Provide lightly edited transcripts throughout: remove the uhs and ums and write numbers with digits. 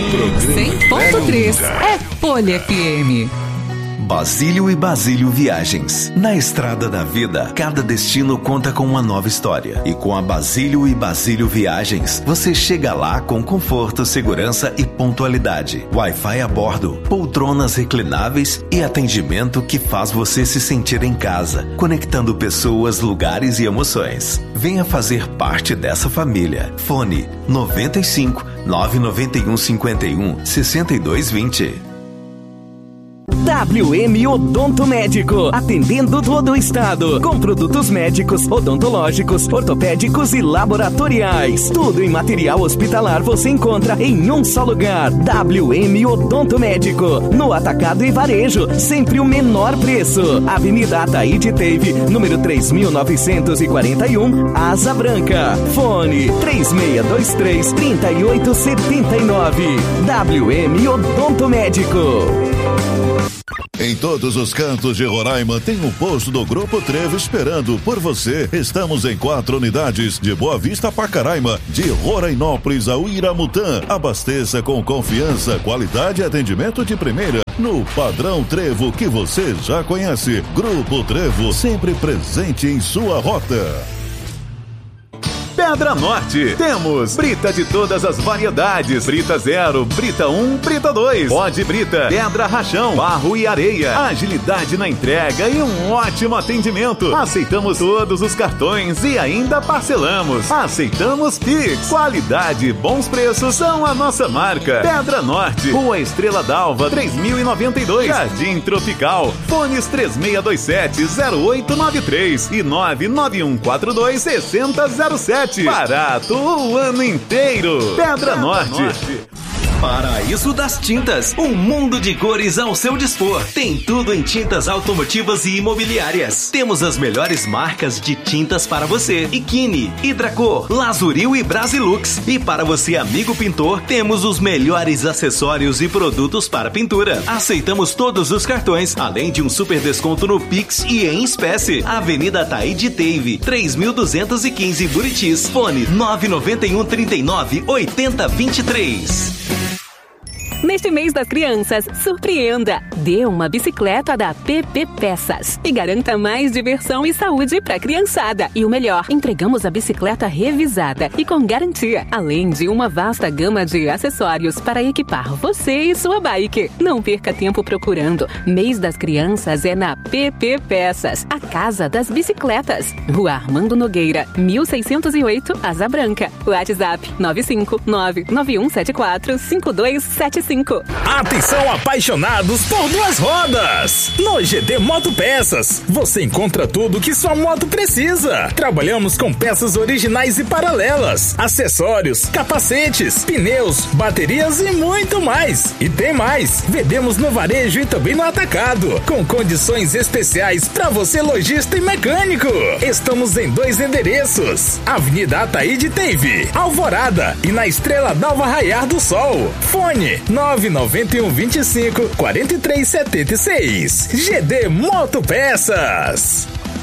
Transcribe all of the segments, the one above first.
100.3 é Folha FM. Basílio e Basílio Viagens. Na estrada da vida, cada destino conta com uma nova história. E com a Basílio e Basílio Viagens, você chega lá com conforto, segurança e pontualidade. Wi-Fi a bordo, poltronas reclináveis e atendimento que faz você se sentir em casa, conectando pessoas, lugares e emoções. Venha fazer parte dessa família. Fone 95 991 51 6220. WM Odonto Médico, atendendo todo o estado, com produtos médicos, odontológicos, ortopédicos e laboratoriais. Tudo em material hospitalar você encontra em um só lugar. WM Odonto Médico, no atacado e varejo, sempre o menor preço. Avenida Ataíde Teve, número 3941, Asa Branca. Fone 3623-3879. WM Odonto Médico. Em todos os cantos de Roraima tem um posto do Grupo Trevo esperando por você. Estamos em 4 unidades, de Boa Vista a Pacaraima, de Rorainópolis ao Iramutã. Abasteça com confiança, qualidade e atendimento de primeira no padrão Trevo que você já conhece. Grupo Trevo, sempre presente em sua rota. Pedra Norte, temos brita de todas as variedades, brita 0, brita 1, brita 2, pó de brita, pedra rachão, barro e areia, agilidade na entrega e um ótimo atendimento. Aceitamos todos os cartões e ainda parcelamos. Aceitamos Pix. Qualidade e bons preços são a nossa marca. Pedra Norte, Rua Estrela d'Alva, 3092, Jardim Tropical. Fones 3627-0893 e 99142-6007. Barato o ano inteiro. Pedra Norte. Paraíso das Tintas, um mundo de cores ao seu dispor. Tem tudo em tintas automotivas e imobiliárias. Temos as melhores marcas de tintas para você: Ikine, Hidracor, Lazuril e Brasilux. E para você, amigo pintor, temos os melhores acessórios e produtos para pintura. Aceitamos todos os cartões, além de um super desconto no Pix e em espécie. Avenida Ataíde Teve, 3215 Buritis. Fone 991 39 80 23. Neste mês das crianças, surpreenda! Dê uma bicicleta da PP Peças e garanta mais diversão e saúde para a criançada. E o melhor, entregamos a bicicleta revisada e com garantia, além de uma vasta gama de acessórios para equipar você e sua bike. Não perca tempo procurando. Mês das crianças é na PP Peças, a casa das bicicletas. Rua Armando Nogueira, 1608, Asa Branca. WhatsApp 95991745275. Atenção, apaixonados por duas rodas! No GD Moto Peças, você encontra tudo o que sua moto precisa. Trabalhamos com peças originais e paralelas, acessórios, capacetes, pneus, baterias e muito mais. E tem mais! Vendemos no varejo e também no atacado, com condições especiais para você, lojista e mecânico. Estamos em 2 endereços: Avenida Ataíde Teve, Alvorada, e na Estrela d'Alva Raiar do Sol. Fone 991 25 43 76. GD Moto Peças.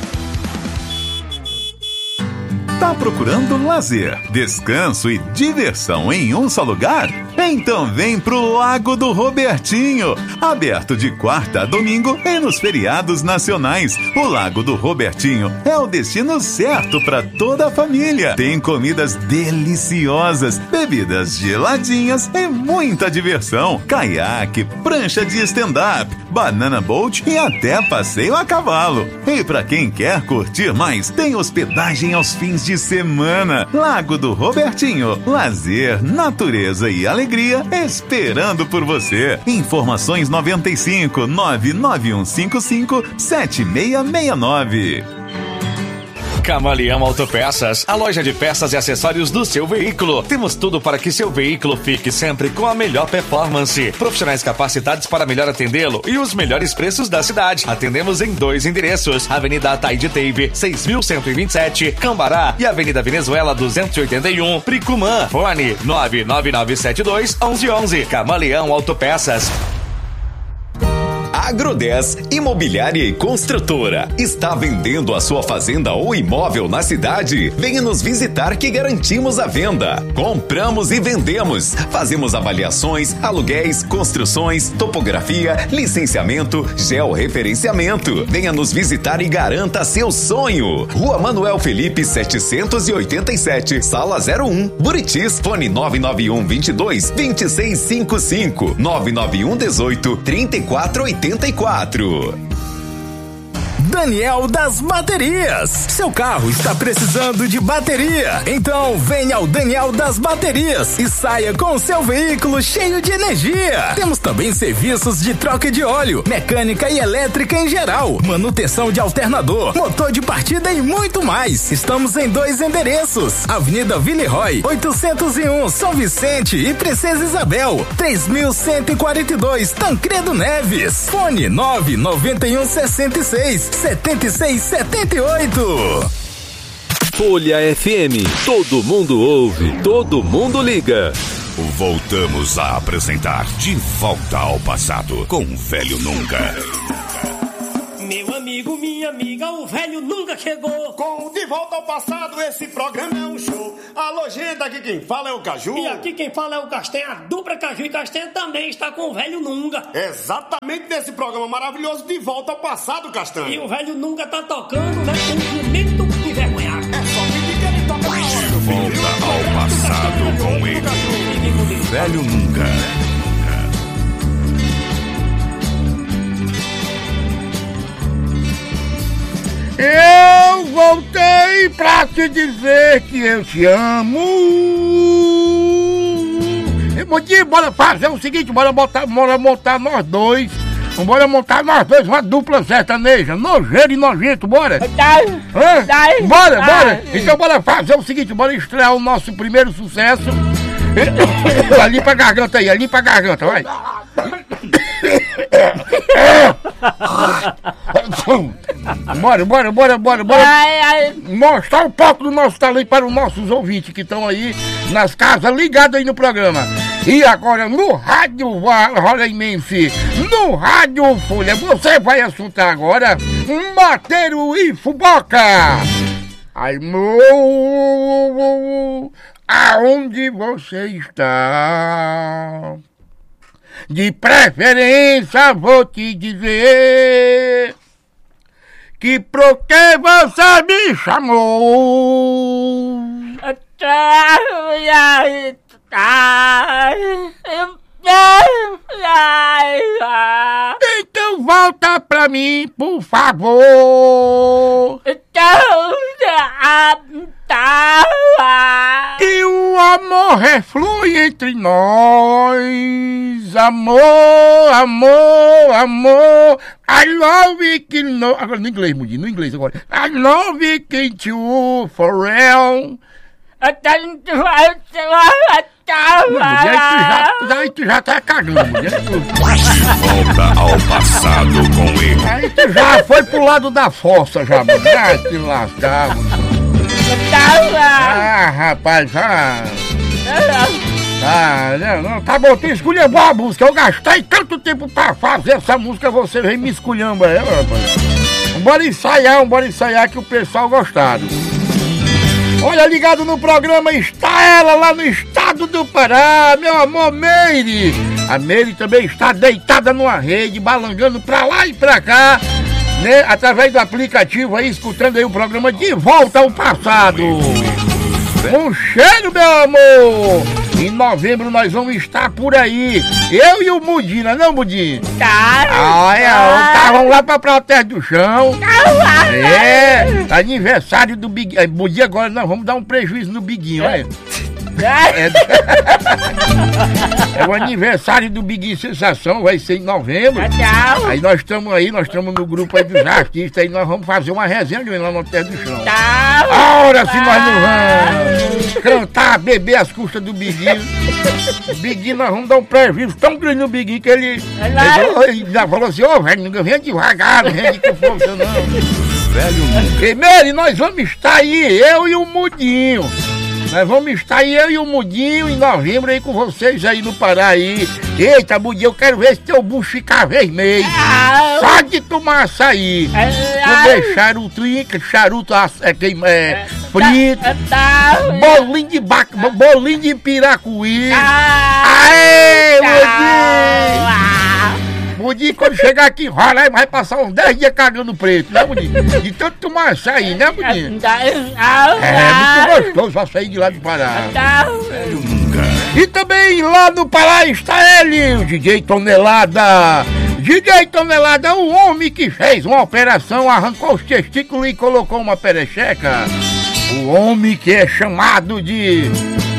Tá procurando lazer, descanso e diversão em um só lugar? Então vem pro Lago do Robertinho, aberto de quarta a domingo e nos feriados nacionais. O Lago do Robertinho é o destino certo para toda a família. Tem comidas deliciosas, bebidas geladinhas e muita diversão. Caiaque, prancha de stand-up, banana boat e até passeio a cavalo. E para quem quer curtir mais, tem hospedagem aos fins de semana. Lago do Robertinho, lazer, natureza e alegria esperando por você. Informações 95 99155 7669. Camaleão Autopeças, a loja de peças e acessórios do seu veículo. Temos tudo para que seu veículo fique sempre com a melhor performance. Profissionais capacitados para melhor atendê-lo e os melhores preços da cidade. Atendemos em 2 endereços: Avenida Ataíde Teve, 6127, Cambará, e Avenida Venezuela 281, Pricumã. Fone 99972 1111. Camaleão Autopeças. Agro10 Imobiliária e Construtora. Está vendendo a sua fazenda ou imóvel na cidade? Venha nos visitar que garantimos a venda. Compramos e vendemos. Fazemos avaliações, aluguéis, construções, topografia, licenciamento, georreferenciamento. Venha nos visitar e garanta seu sonho. Rua Manuel Felipe 787, Sala 01, Buritis, fone 991 22 2655, 991 18 3484. Daniel das Baterias. Seu carro está precisando de bateria? Então venha ao Daniel das Baterias e saia com seu veículo cheio de energia. Temos também serviços de troca de óleo, mecânica e elétrica em geral, manutenção de alternador, motor de partida e muito mais. Estamos em 2 endereços: Avenida Villeroy, 801, São Vicente e Princesa Isabel, 3142, Tancredo Neves. Fone 991 66 7678. Folha FM, todo mundo ouve, todo mundo liga. Voltamos a apresentar De Volta ao Passado com o Velho Nunca. Meu amigo, minha amiga, o velho nunca chegou. Com De Volta ao Passado, esse programa é um show. Alô, gente, aqui quem fala é o Caju. E aqui quem fala é o Castanha. A dupla Caju e Castanha também está com o velho Nunga. Exatamente nesse programa maravilhoso De Volta ao Passado, Castanha. E o velho Nunga tá tocando, né, com um jumento envergonhado. É só pedir que ele toca na hora. De Volta ao Passado com ele, Velho Nunca. Eu voltei pra te dizer que eu te amo. Motinho, bora fazer o seguinte, bora montar nós dois. Bora montar nós dois uma dupla sertaneja, nojeiro e nojento, bora? Bora. Então bora fazer o seguinte, bora estrear o nosso primeiro sucesso. Limpa a garganta aí, limpa a garganta, vai. Bora. Mostrar um pouco do nosso talento para os nossos ouvintes que estão aí nas casas, ligados aí no programa. E agora no rádio, olha imense, no rádio Folha, você vai assuntar agora Mateiro e Fuboca. Amor, aonde você está? De preferência vou te dizer que por que você me chamou? Então volta pra mim, por favor. Que o amor flui entre nós. Amor. I love you. Agora no inglês, Mudinho, no inglês agora. I love you for real. Aí tu já tá cagando, mulher. De Volta ao Passado com ele. Aí tu já foi pro lado da fossa, já, mano. Vai te lascar, mano. Ah, rapaz, tá bom, tu escolheu a música. Eu gastei tanto tempo pra fazer essa música, você vem me escolhendo aí, rapaz. Bora ensaiar que o pessoal gostaram. Olha, ligado no programa está ela lá no estado do Pará, meu amor, Meire. A Meire também está deitada numa rede, balangando pra lá e pra cá, né? Através do aplicativo aí, escutando aí o programa De Volta ao Passado. Um cheiro, meu amor! Em novembro nós vamos estar por aí. Eu e o Mudinho, não, Mudinho? Vamos lá pra Terra do Chão. Aniversário do Biguinho. Mudinho agora nós vamos dar um prejuízo no Biguinho, olha. É o aniversário do Biguinho Sensação, vai ser em novembro. Aí nós estamos no grupo aí dos artistas, aí nós vamos fazer uma resenha lá no Terra do Chão. Ora, se nós não vamos cantar, beber as custas do Biguinho. Biguinho, nós vamos dar um prejuízo tão grande no Biguinho que ele já falou assim, velho, não venha devagar, não venha com força não. Primeiro, nós vamos estar aí, eu e o Mudinho. Nós vamos estar aí, eu e o Mudinho, em novembro aí com vocês aí no Pará aí. Eita, Mudinho, eu quero ver se teu bucho ficar vermelho. Só de tomar açaí. Comer charuto frito, bolinho de piracuí. Aê, Mudinho! Mudinho, quando chegar aqui em Roraima, vai passar uns 10 dias cagando preto, né, Mudinho? De tanto tomar açaí, né, Mudinho? É muito gostoso açaí de lá do Pará. E também lá no Pará está ele, o DJ Tonelada. DJ Tonelada é um homem que fez uma operação, arrancou os testículos e colocou uma perecheca. O homem que é chamado de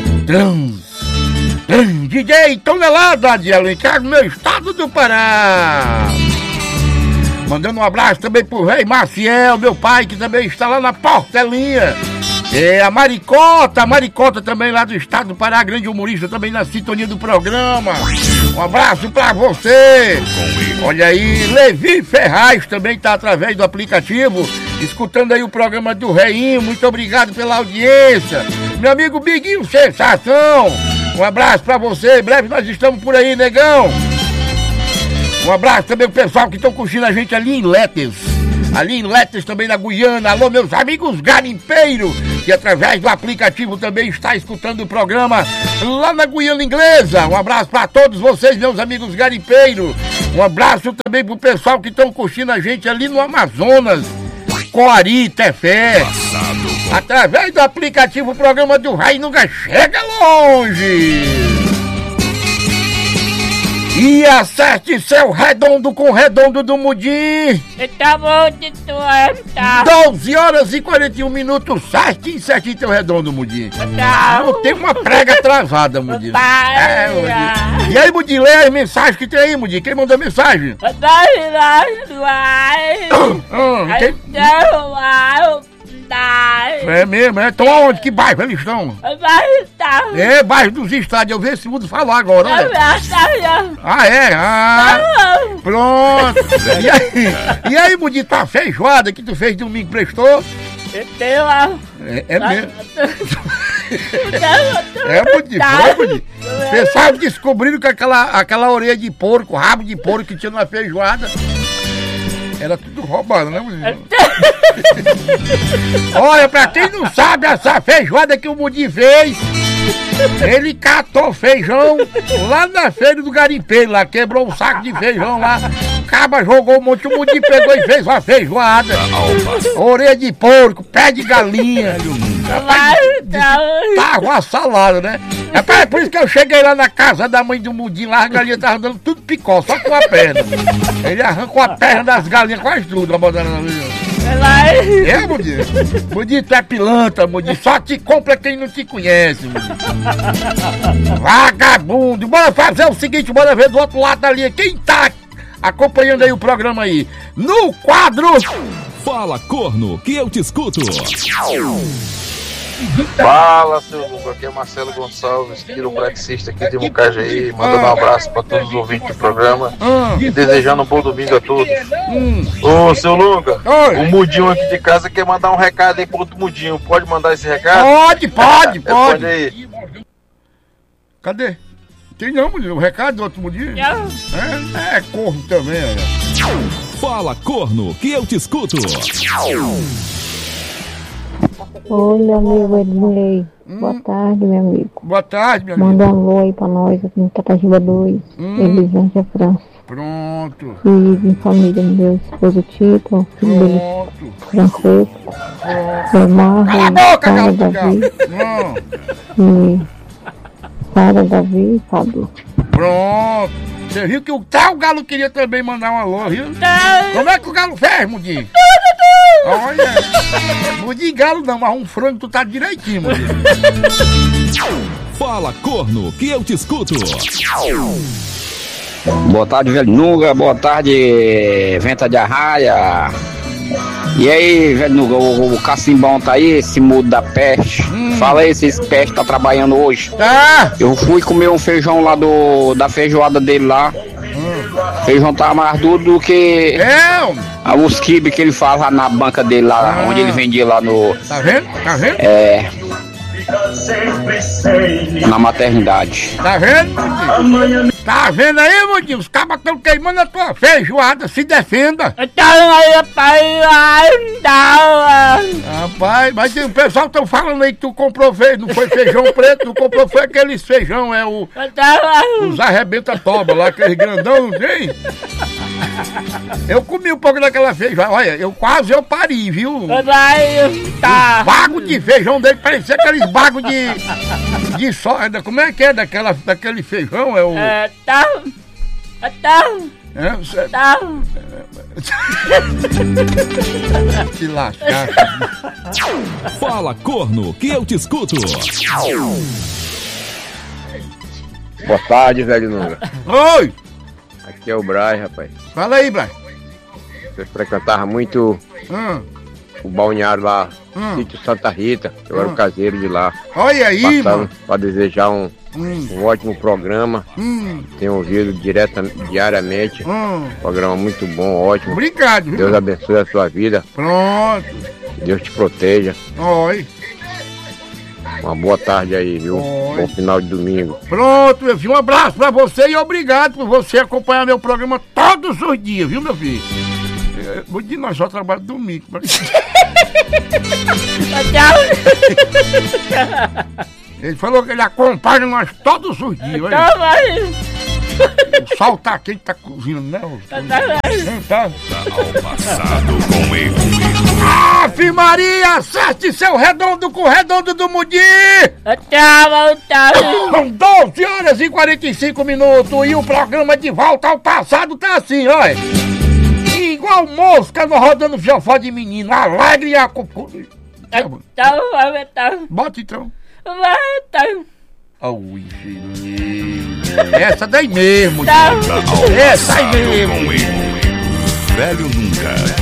DJ Tonelada de Alencar, no meu estado do Pará. Mandando um abraço também pro rei Maciel, meu pai, que também está lá na Portelinha. A Maricota também lá do estado do Pará, grande humorista também na sintonia do programa. Um abraço pra você. Olha aí, Levi Ferraz também tá através do aplicativo, escutando aí o programa do Reinho. Muito obrigado pela audiência. Meu amigo Biguinho Sensação, um abraço pra você. Em breve nós estamos por aí, negão. Um abraço também pro pessoal que estão curtindo a gente ali em Letes. Ali em Letes também na Guiana. Alô, meus amigos garimpeiros, que através do aplicativo também está escutando o programa lá na Guiana Inglesa. Um abraço para todos vocês, meus amigos garimpeiros. Um abraço também pro pessoal que estão curtindo a gente ali no Amazonas, Coari, Tefé. Através do aplicativo, o programa do Raio nunca chega longe. E acerte seu redondo com o redondo do Mudim. Tá bom, Tituã, tá. 12 horas e 41 minutos, certinho teu redondo, Mudim. Não tem uma prega travada, Mudim. Mudim. E aí, Mudim, lê as mensagens que tem aí, Mudim. Quem mandou mensagem? É mesmo, é? Então aonde? Que bairro eles estão? É, bairro dos estádios. Eu vi esse mundo falar agora, olha. Pronto. E aí, Mudim, tá feijoada que tu fez domingo, prestou? É mesmo. Mudim, Mudim. Pessoal descobriram que aquela orelha de porco, rabo de porco que tinha na feijoada, era tudo roubado, né, Mudim? Olha, pra quem não sabe, essa feijoada que o Mudim fez, ele catou feijão lá na feira do garimpeiro, lá, quebrou um saco de feijão lá, o caba jogou um monte, o Mudim pegou e fez uma feijoada, orelha de porco, pé de galinha, tava uma salada, né? É por isso que eu cheguei lá na casa da mãe do Mudim, lá as galinhas estavam dando tudo picó, só com a perna. Ele arrancou a perna das galinhas quase tudo, a botando na vida. Mudim? Mudim, tu é pilantra, Mudim. Só te compra quem não te conhece, Mudim. Vagabundo. Bora fazer o seguinte, bora ver do outro lado da linha. Quem tá acompanhando aí o programa aí? No quadro Fala, corno, que eu te escuto. Fala, seu Lucas, aqui é Marcelo Gonçalves, quiropraxista aqui de Mucajaí, mandando um abraço para todos os ouvintes do programa e desejando um bom domingo a todos. Ô, seu Lucas, o Mudinho aqui de casa quer mandar um recado aí pro outro Mudinho, pode mandar esse recado? Pode. Pode aí. Cadê? Tem não, Mudinho, o recado do outro Mudinho? É corno também, olha. Fala, corno, que eu te escuto. Oi, meu amigo Ednei. Boa tarde, meu amigo. Boa tarde, meu amigo. Manda um alô aí pra nós aqui no Tatajuba 2, Elisângela França. Pronto. E em família, meu esposo Tito, filho dele, Francisco, Marro, Sara Davi. E Sara Davi e Fábio. Pronto. Você viu que o tal Galo queria também mandar um alô, viu? Como é que o Galo fez, Mudim? Olha, Mudim Galo não, mas um frango tu tá direitinho, Mudim. Fala, corno, que eu te escuto. Boa tarde, velho Nuga. Boa tarde, Venta de Arraia. E aí, velho Nuga, o Cacimbão tá aí, esse mudo da peste. Fala aí se esse peste tá trabalhando hoje. Tá. Eu fui comer um feijão lá da feijoada dele lá. Feijão tá mais duro do que os quibes que ele faz lá na banca dele lá, onde ele vendia lá no... Tá vendo? É. Na maternidade. Tá vendo, Mudinho? Tá vendo aí, Mudinho? Os cabas estão queimando a tua feijoada. Se defenda. Rapaz, mas o pessoal tão falando aí que tu comprou não foi feijão preto, tu comprou foi aqueles feijão, os arrebenta-toba lá, aqueles grandão, não tem? Eu comi um pouco daquela feijoada, olha, eu pari, viu? Os bagos de feijão dele, parecia aqueles bagos de soja, como é que é daquele feijão? Se lascar. Fala, corno, que eu te escuto. Boa tarde, velho Nunga. Oi! Aqui é o Braz, rapaz. Fala aí, Braz. Eu frequentava muito o balneário lá, sítio Santa Rita. Eu era o caseiro de lá. Olha aí, mano. Para desejar um ótimo programa. Tenho ouvido diariamente. Programa muito bom, ótimo. Obrigado, viu? Deus abençoe a sua vida. Pronto. Deus te proteja. Oi. Uma boa tarde aí, viu? Oi. Bom final de domingo. Pronto, meu filho. Um abraço pra você e obrigado por você acompanhar meu programa todos os dias, viu, meu filho? Muito de nós só trabalhamos domingo. Ele falou que ele acompanha nós todos os dias. O sol tá quente, tá cozinhando, né? Tá. Ao passado com erro. Ave Maria, acerte seu redondo com o redondo do Mudi! São 12 horas e 45 minutos e o programa De Volta ao Passado tá assim, olha. Igual mosca rodando fiofó de menino, alegre e a... Bota então. Essa daí mesmo. Essa aí mesmo. Velho Nunca.